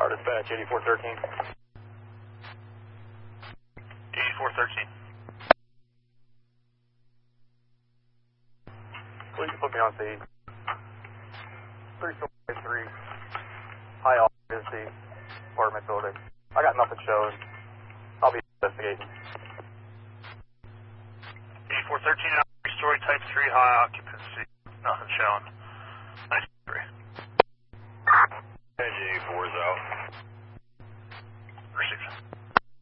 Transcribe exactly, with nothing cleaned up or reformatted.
Tower dispatch, eighty-four thirteen. eighty-four thirteen. Please put me on scene. three three, high office is the apartment building. I got nothing showing. I'll be investigating. eighty-four thirteen, three-story type three, high occupancy. Nothing showing. ninety-three. eighty-four is out.